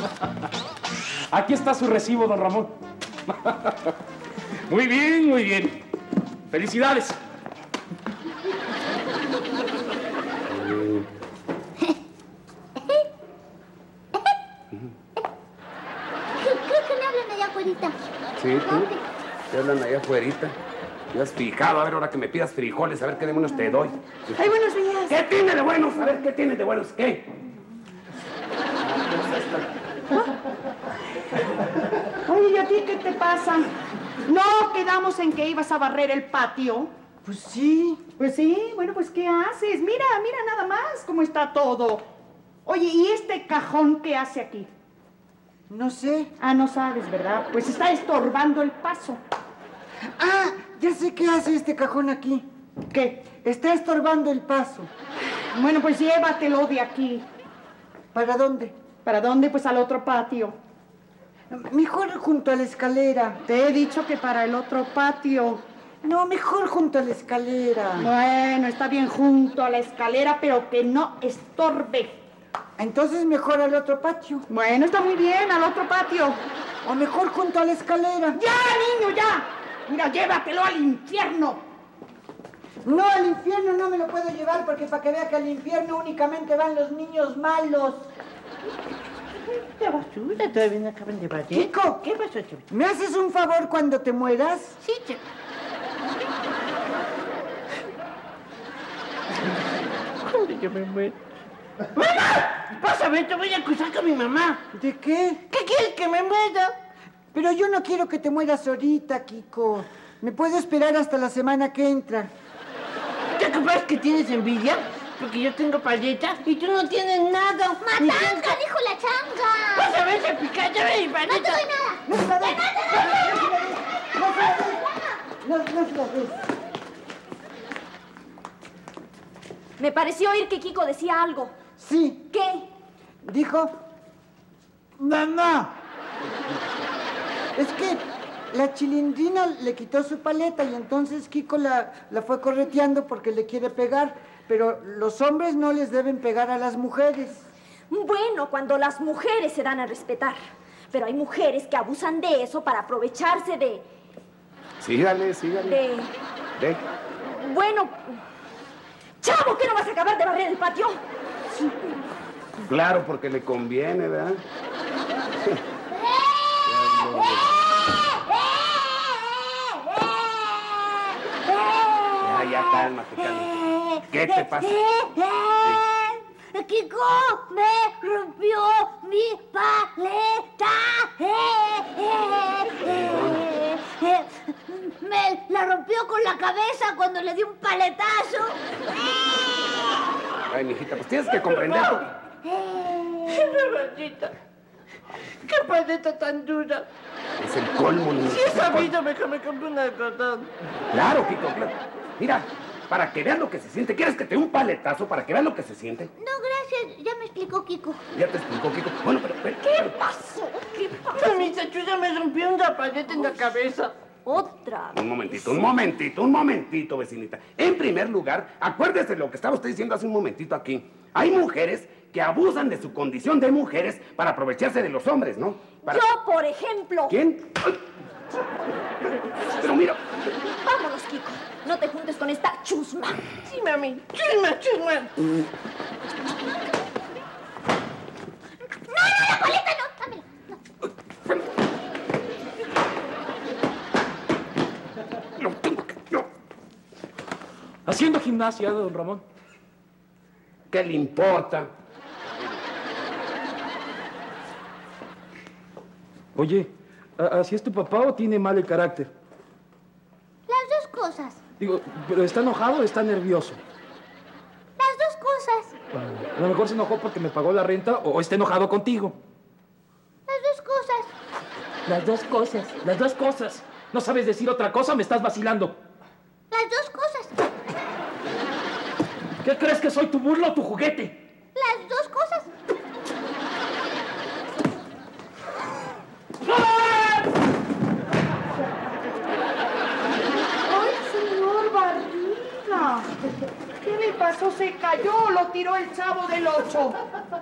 Aquí está su recibo, don Ramón. Muy bien, muy bien. Felicidades. Creo que me hablan allá afuerita. Sí, tú. Te hablan allá afuerita. ¿Te has fijado? A ver, ahora que me pidas frijoles, a ver qué demonios te doy. ¡Ay, buenos días! ¿Qué tiene de buenos? A ver, ¿qué tiene de buenos? ¿Qué? Oye, ¿y a ti qué te pasa? ¿No quedamos en que ibas a barrer el patio? Pues sí. Pues sí, bueno, pues ¿qué haces? Mira nada más cómo está todo. Oye, ¿y este cajón qué hace aquí? No sé. Ah, no sabes, ¿verdad? Pues está estorbando el paso. Ah, ya sé qué hace este cajón aquí. ¿Qué? Está estorbando el paso. Bueno, pues llévatelo de aquí. ¿Para dónde? ¿Para dónde? Pues al otro patio. Mejor junto a la escalera. Te he dicho que para el otro patio. No, mejor junto a la escalera. Bueno, está bien junto a la escalera, pero que no estorbe. Entonces mejor al otro patio. Bueno, está muy bien, al otro patio. O mejor junto a la escalera. ¡Ya, niño, ya! Mira, llévatelo al infierno. No, al infierno no me lo puedo llevar porque para que vea que al infierno únicamente van los niños malos. La basura todavía no acaban de barrer. Kiko, ¿Qué pasó, Chava? ¿me haces un favor cuando te mueras? Sí, Chava. Cuando yo me muero. ¡Mamá! Pásame, te voy a acusar con mi mamá. ¿De qué? ¿Qué quieres que me muera? Pero yo no quiero que te mueras ahorita, Kiko. Me puedo esperar hasta la semana que entra. ¿Te acuerdas que tienes envidia? Porque yo tengo paleta y tú no tienes nada. ¡Matanga, dijo la changa! Pásame ese picante de mi paleta. ¡No te doy nada! ¡No se la des! ¡No se la des! ¡No se la des! Me pareció oír que Kiko decía algo. Sí, ¿Qué? dijo... ¡Mamá! Es que la Chilindrina le quitó su paleta y entonces Kiko la fue correteando porque le quiere pegar. Pero los hombres no les deben pegar a las mujeres. Bueno, cuando las mujeres se dan a respetar. Pero hay mujeres que abusan de eso para aprovecharse de... Sígale. ¿De? Bueno... Chavo, ¿qué no vas a acabar de barrer el patio? Claro, porque le conviene, ¿verdad? Ya, cálmate. ¿Qué te pasa? Kiko me rompió mi paleta. Me la rompió con la cabeza cuando le di un paletazo. Ay, mijita, pues tienes que comprenderlo. Mamacita, qué paleta tan dura. Es el colmo, niña. Si he sabido, mejor me compré una de cordón. Claro, Kiko, claro. Mira, para que vean lo que se siente. ¿Quieres que te dé un paletazo para que vean lo que se siente? No, gracias. Ya me explicó Kiko. Ya te explicó, Kiko. Bueno, pero... ¿Qué pasó? ¿Qué pasó? Mamita chuya me rompió una paleta en la cabeza. Otra. Un momentito, vecinita. En primer lugar, acuérdese de lo que estaba usted diciendo hace un momentito aquí. Hay mujeres que abusan de su condición de mujeres para aprovecharse de los hombres, ¿no? Para... Yo, por ejemplo. ¿Quién? Ay. Pero mira... Vámonos, Kiko. No te juntes con esta chusma. Sí, mami. Chusma. No, la paleta no. Dámela. Lo tengo que... No. Haciendo gimnasia, don Ramón. ¿Qué le importa? Oye, ¿así es tu papá o tiene mal el carácter? Las dos cosas. Digo, ¿pero está enojado o está nervioso? Las dos cosas. A lo mejor se enojó porque me pagó la renta o está enojado contigo. Las dos cosas. Las dos cosas. ¿No sabes decir otra cosa o me estás vacilando? Las dos cosas. ¿Qué crees que soy, tu burla o tu juguete? Las dos cosas. ¡Ay, señor Barriga! ¿Qué le pasó? ¿Se cayó o lo tiró el Chavo del 8?